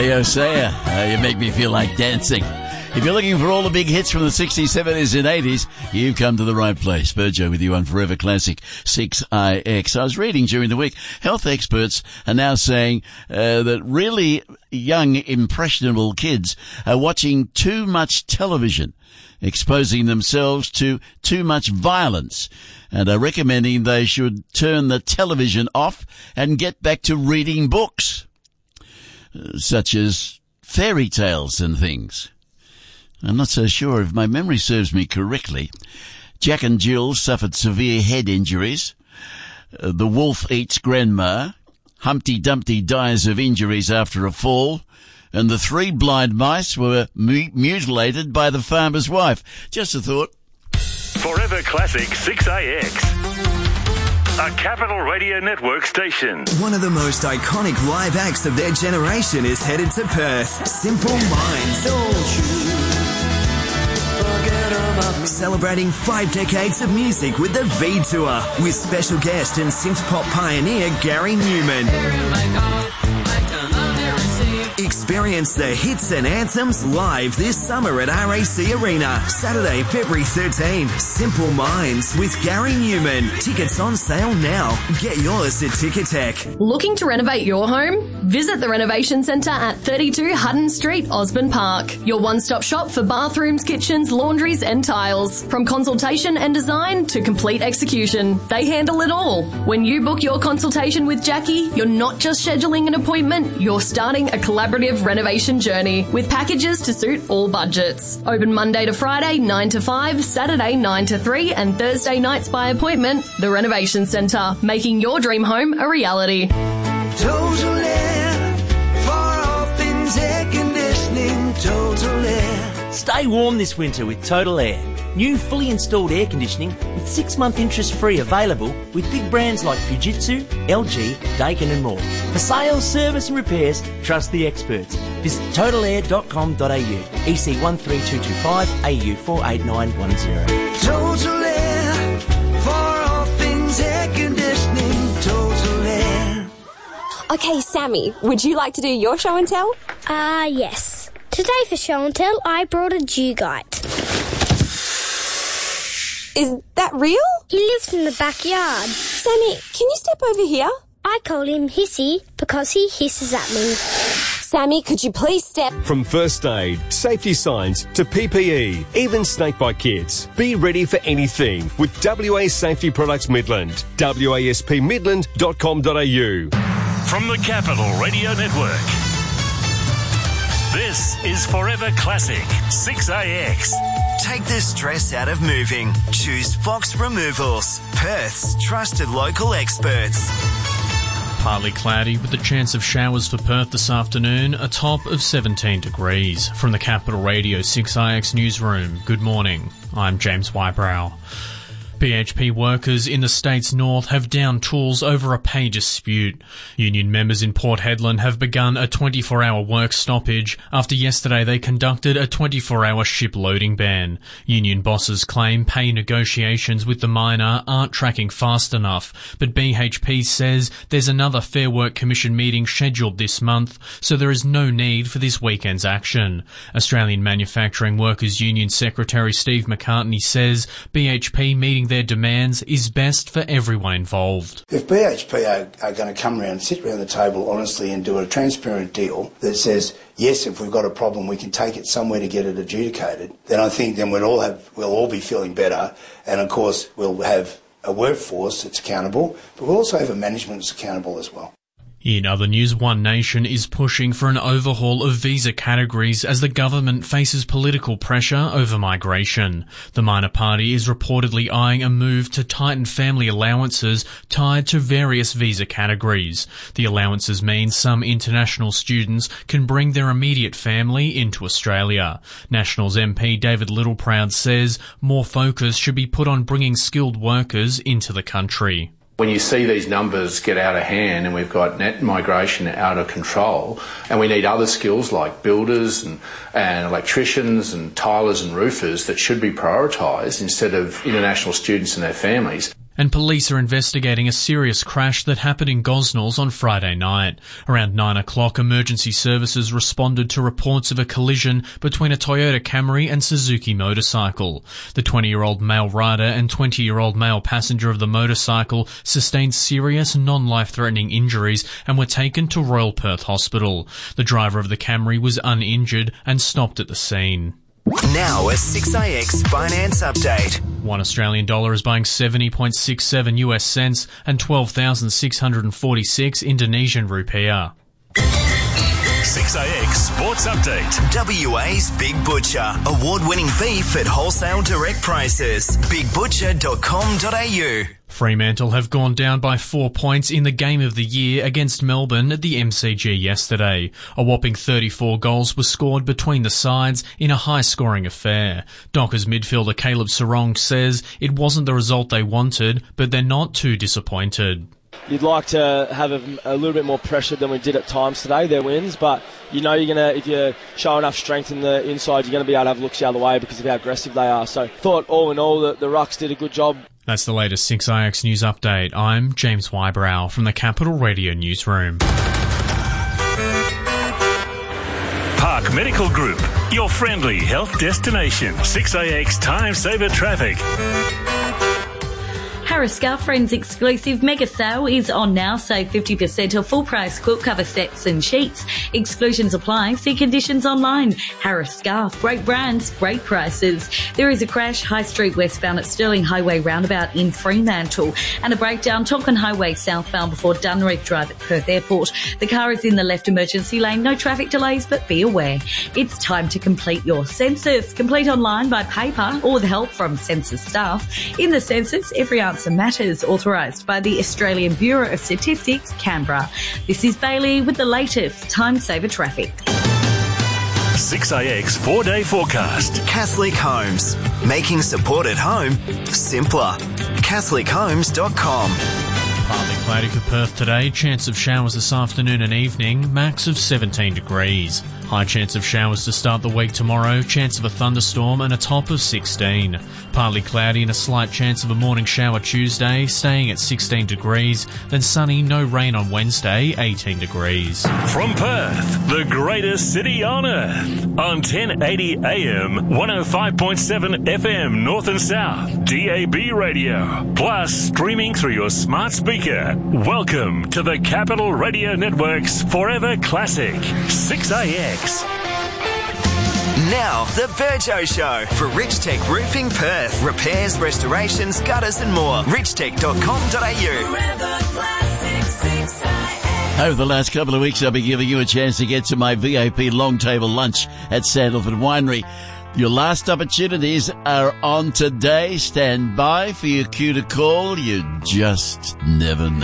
Leo Sayer, you make me feel like dancing. If you're looking for all the big hits from the 60s, 70s and 80s, you've come to the right place. Burjo with you on Forever Classic 6IX. I was reading during the week, health experts are now saying that really young, impressionable kids are watching too much television, exposing themselves to too much violence, and are recommending they should turn the television off and get back to reading books, such as fairy tales and things. I'm not so sure if my memory serves me correctly. Jack and Jill suffered severe head injuries. The wolf eats grandma. Humpty Dumpty dies of injuries after a fall. And the 3 blind mice were mutilated by the farmer's wife. Just a thought. Forever Classic 6AX. A Capital Radio Network station. One of the most iconic live acts of their generation is headed to Perth. Simple Minds. Don't you forget about me. Celebrating 5 decades of music with the V Tour, with special guest and synth pop pioneer Gary Newman. Experience the hits and anthems live this summer at RAC Arena. Saturday, February 13. Simple Minds with Gary Newman. Tickets on sale now. Get yours at Ticketek. Looking to renovate your home? Visit the Renovation Centre at 32 Hutton Street, Osborne Park. Your one-stop shop for bathrooms, kitchens, laundries and tiles. From consultation and design to complete execution, they handle it all. When you book your consultation with Jackie, you're not just scheduling an appointment, you're starting a collaborative renovation journey with packages to suit all budgets. Open Monday to Friday 9 to 5, Saturday 9 to 3 and Thursday nights by appointment. The Renovation Centre, making your dream home a reality. Total Air, far off things, air conditioning, Total Air. Stay warm this winter with Total Air. New fully installed air conditioning with 6-month interest-free available with big brands like Fujitsu, LG, Daikin and more. For sales, service and repairs, trust the experts. Visit totalair.com.au, EC 13225, AU 48910. Total Air, far off things, air conditioning, Total Air. Okay, Sammy, would you like to do your show and tell? Yes. Today for show and tell, I brought a Dugite. Is that real? He lives in the backyard. Sammy, can you step over here? I call him Hissy because he hisses at me. Sammy, could you please step? From first aid, safety signs to PPE, even snakebite kits. Be ready for anything with WA Safety Products Midland. waspmidland.com.au. From the Capital Radio Network, this is Forever Classic 6AX. Take the stress out of moving. Choose Fox Removals, Perth's trusted local experts. Partly cloudy with the chance of showers for Perth this afternoon, a top of 17 degrees. From the Capital Radio 6IX newsroom, good morning. I'm James Wybrow. BHP workers in the state's north have downed tools over a pay dispute. Union members in Port Hedland have begun a 24-hour work stoppage after yesterday they conducted a 24-hour ship loading ban. Union bosses claim pay negotiations with the miner aren't tracking fast enough, but BHP says there's another Fair Work Commission meeting scheduled this month, so there is no need for this weekend's action. Australian Manufacturing Workers Union Secretary Steve McCartney says BHP meeting their demands is best for everyone involved. If BHP are going to come around, sit around the table honestly and do a transparent deal that says, yes, if we've got a problem, we can take it somewhere to get it adjudicated, then I think then we'll all be feeling better. And of course, we'll have a workforce that's accountable, but we'll also have a management that's accountable as well. In other news, One Nation is pushing for an overhaul of visa categories as the government faces political pressure over migration. The minor party is reportedly eyeing a move to tighten family allowances tied to various visa categories. The allowances mean some international students can bring their immediate family into Australia. Nationals MP David Littleproud says more focus should be put on bringing skilled workers into the country. When you see these numbers get out of hand and we've got net migration out of control and we need other skills like builders and electricians and tilers and roofers that should be prioritised instead of international students and their families. And police are investigating a serious crash that happened in Gosnells on Friday night. Around 9 o'clock, emergency services responded to reports of a collision between a Toyota Camry and Suzuki motorcycle. The 20-year-old male rider and 20-year-old male passenger of the motorcycle sustained serious non-life-threatening injuries and were taken to Royal Perth Hospital. The driver of the Camry was uninjured and stopped at the scene. Now a 6AX finance update. $1 Australian is buying 70.67 US cents and 12,646 Indonesian rupiah. 6AX Sports Update. WA's Big Butcher. Award-winning beef at wholesale direct prices. BigButcher.com.au. Fremantle have gone down by 4 points in the game of the year against Melbourne at the MCG yesterday. A whopping 34 goals were scored between the sides in a high-scoring affair. Dockers midfielder Caleb Sarong says it wasn't the result they wanted, but they're not too disappointed. You'd like to have a little bit more pressure than we did at times today, their wins, but you know if you show enough strength in the inside, you're going to be able to have looks the other way because of how aggressive they are. So thought all in all that the Rucks did a good job. That's the latest 6IX News Update. I'm James Wybrow from the Capital Radio Newsroom. Park Medical Group, your friendly health destination. 6AX Time Saver Traffic. Harris Scarf Friends exclusive mega sale is on now. Save 50% off full price quilt cover sets and sheets. Exclusions apply. See conditions online. Harris Scarf, great brands, great prices. There is a crash High Street westbound at Stirling Highway roundabout in Fremantle and a breakdown Tonkin Highway southbound before Dunreef Drive at Perth Airport. The car is in the left emergency lane. No traffic delays, but be aware. It's time to complete your census. Complete online by paper or with help from census staff. In the census, every answer matters, authorised by the Australian Bureau of Statistics, Canberra. This is Bailey with the latest Time Saver Traffic. 6AX 4-day forecast. Catholic Homes. Making support at home simpler. CatholicHomes.com. Partly cloudy for Perth today. Chance of showers this afternoon and evening. Max of 17 degrees. High chance of showers to start the week tomorrow. Chance of a thunderstorm and a top of 16. Partly cloudy and a slight chance of a morning shower Tuesday, staying at 16 degrees. Then sunny, no rain on Wednesday, 18 degrees. From Perth, the greatest city on earth. On 1080 AM, 105.7 FM North and South, DAB radio. Plus streaming through your smart speaker. Welcome to the Capital Radio Network's Forever Classic, 6AX. Now, the Virgo Show for Rich Tech Roofing Perth. Repairs, restorations, gutters and more. richtech.com.au. Over the last couple of weeks, I'll be giving you a chance to get to my VIP long table lunch at Sandalford Winery. Your last opportunities are on today. Stand by for your cue to call. You just never know.